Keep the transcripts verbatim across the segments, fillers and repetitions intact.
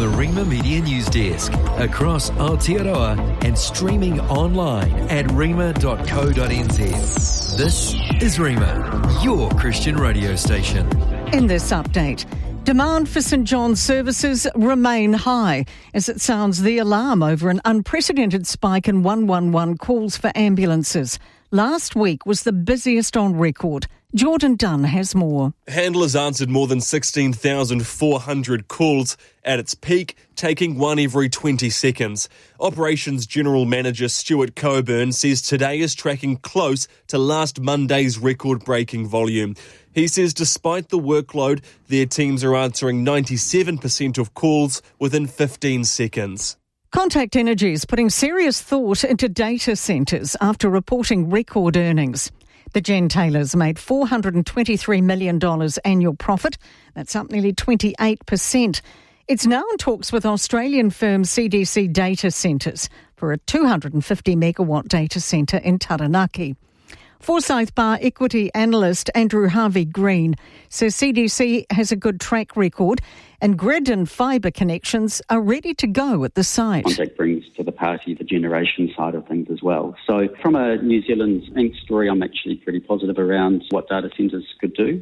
the Rima Media News Desk, across Aotearoa and streaming online at rima dot co dot n z. This is Rima, your Christian radio station. In this update, demand for St John's services remain high as it sounds the alarm over an unprecedented spike in one one one calls for ambulances. Last week was the busiest on record. Jordan Dunn has more. Handlers answered more than sixteen thousand four hundred calls at its peak, taking one every twenty seconds. Operations General Manager Stuart Coburn says today is tracking close to last Monday's record-breaking volume. He says despite the workload, their teams are answering ninety-seven percent of calls within fifteen seconds. Contact Energy is putting serious thought into data centres after reporting record earnings. The Gentailers made four hundred twenty-three million dollars annual profit. That's up nearly twenty-eight percent. It's now in talks with Australian firm C D C Data Centres for a two hundred fifty megawatt data centre in Taranaki. Forsyth Bar equity analyst Andrew Harvey-Green says C D C has a good track record and grid and fibre connections are ready to go at the site. Contact brings to the party the generation side of things as well. So from a New Zealand Incorporated story, I'm actually pretty positive around what data centres could do.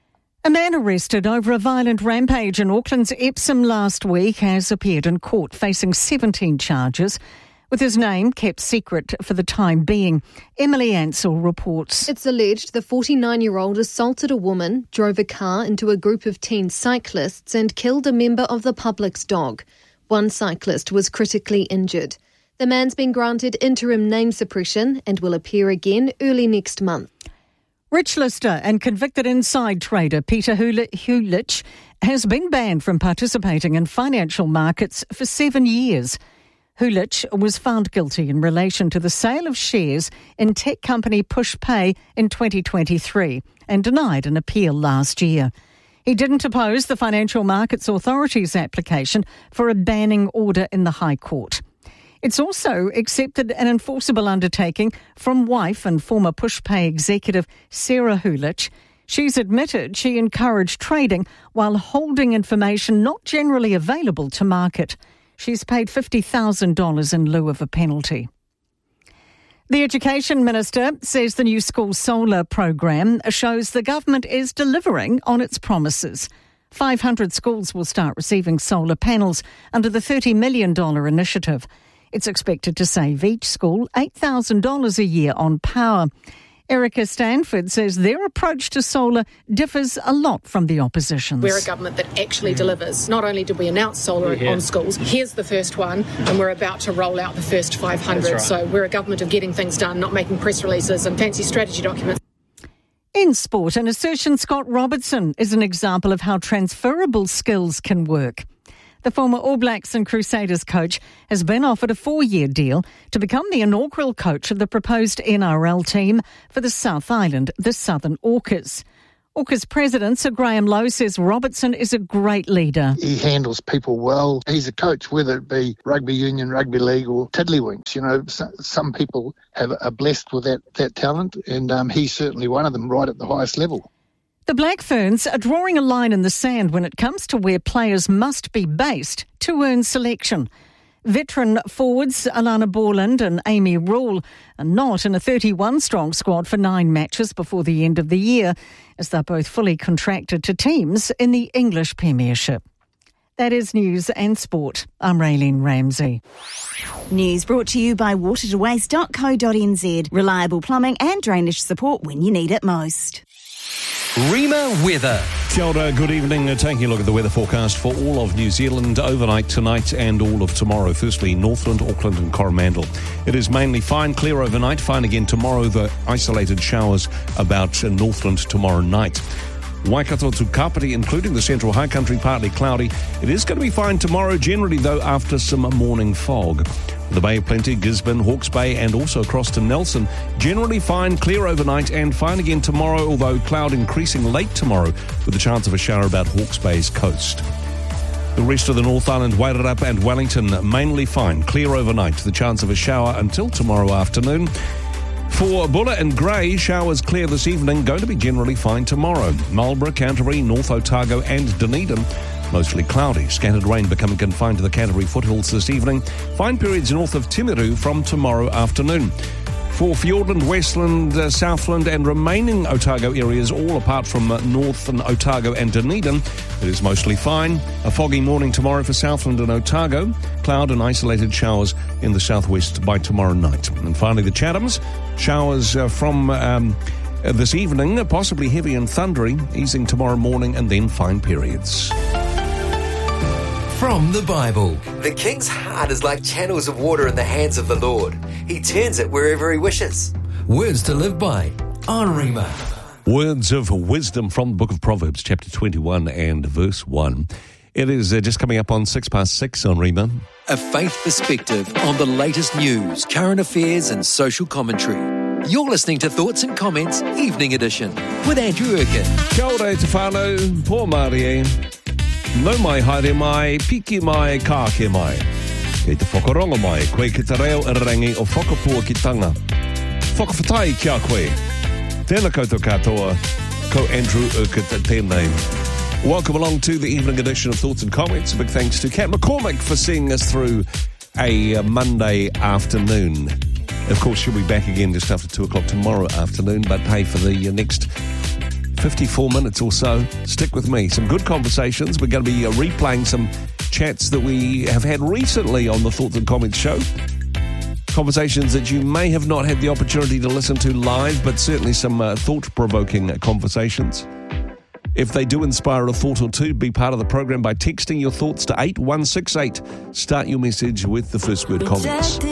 A man arrested over a violent rampage in Auckland's Epsom last week has appeared in court facing seventeen charges, with his name kept secret for the time being. Emily Ansell reports. It's alleged the forty-nine-year-old assaulted a woman, drove a car into a group of teen cyclists and killed a member of the public's dog. One cyclist was critically injured. The man's been granted interim name suppression and will appear again early next month. Rich Lister and convicted inside trader Peter Hulich has been banned from participating in financial markets for seven years. Hulich was found guilty in relation to the sale of shares in tech company Pushpay in twenty twenty-three and denied an appeal last year. He didn't oppose the Financial Markets Authority's application for a banning order in the High Court. It's also accepted an enforceable undertaking from wife and former Pushpay executive Sarah Hulich. She's admitted she encouraged trading while holding information not generally available to market. She's paid fifty thousand dollars in lieu of a penalty. The Education Minister says the new school solar program shows the government is delivering on its promises. five hundred schools will start receiving solar panels under the thirty million dollars initiative. It's expected to save each school eight thousand dollars a year on power. Erica Stanford says their approach to solar differs a lot from the opposition's. We're a government that actually delivers. Not only did we announce solar yeah. on schools, here's the first one, and we're about to roll out the first five hundred. Right. So we're a government of getting things done, not making press releases and fancy strategy documents. In sport, an assertion Scott Robertson is an example of how transferable skills can work. The former All Blacks and Crusaders coach has been offered a four-year deal to become the inaugural coach of the proposed N R L team for the South Island, the Southern Orcas. Orcas president Sir Graham Lowe says Robertson is a great leader. He handles people well. He's a coach, whether it be rugby union, rugby league or tiddlywinks. You know, some people have, are blessed with that, that talent, and um, he's certainly one of them right at the highest level. The Black Ferns are drawing a line in the sand when it comes to where players must be based to earn selection. Veteran forwards Alana Borland and Amy Rule are not in a thirty-one strong squad for nine matches before the end of the year, as they're both fully contracted to teams in the English Premiership. That is News and Sport. I'm Raylene Ramsey. News brought to you by water to waste dot co dot n z. Reliable plumbing and drainage support when you need it most. Rima Weather. Kia ora, good evening. Uh, taking a look at the weather forecast for all of New Zealand overnight tonight and all of tomorrow. Firstly, Northland, Auckland and Coromandel. It is mainly fine, clear overnight. Fine again tomorrow, the isolated showers about uh, Northland tomorrow night. Waikato to Kapiti, including the central high country, partly cloudy. It is going to be fine tomorrow, generally, though, after some morning fog. The Bay of Plenty, Gisborne, Hawke's Bay, and also across to Nelson. Generally fine, clear overnight, and fine again tomorrow, although cloud increasing late tomorrow, with a chance of a shower about Hawke's Bay's coast. The rest of the North Island, Wairarapa and Wellington, mainly fine, clear overnight. The chance of a shower until tomorrow afternoon. For Bulla and Grey, showers clear this evening, going to be generally fine tomorrow. Marlborough, Canterbury, North Otago and Dunedin, Mostly cloudy. Scattered rain becoming confined to the Canterbury foothills this evening. Fine periods north of Timaru from tomorrow afternoon. For Fiordland, Westland, uh, Southland and remaining Otago areas, all apart from uh, Northern Otago and Dunedin, it is mostly fine. A foggy morning tomorrow for Southland and Otago. Cloud and isolated showers in the southwest by tomorrow night. And finally, the Chathams. Showers uh, from um, uh, this evening, possibly heavy and thundery, easing tomorrow morning and then fine periods. From the Bible. The king's heart is like channels of water in the hands of the Lord. He turns it wherever he wishes. Words to live by on Rima. Words of wisdom from the book of Proverbs, chapter twenty-one and verse one. It is uh, just coming up on six past six on Rima. A faith perspective on the latest news, current affairs and social commentary. You're listening to Thoughts and Comments Evening Edition with Andrew Urquhart. Kia ora te whānau, pō Mārie. No mai haere mai, piki mai, kāke mai. Kei te whakaronga mai, koe ki te reo rangi o whakapua ki tanga. Whakawhatai kia koe. Tēnā koutou katoa, ko Andrew Urquhart tēnei. Welcome along to the evening edition of Thoughts and Comments. A big thanks to Kat McCormick for seeing us through a Monday afternoon. Of course, she'll be back again just after two o'clock tomorrow afternoon, but hey, for the next fifty-four minutes or so, stick with me. Some good conversations. We're going to be uh, replaying some chats that we have had recently on the Thoughts and Comments show. Conversations that you may have not had the opportunity to listen to live, but certainly some uh, thought-provoking conversations. If they do inspire a thought or two, be part of the program by texting your thoughts to eight one six eight. Start your message with the first word comments.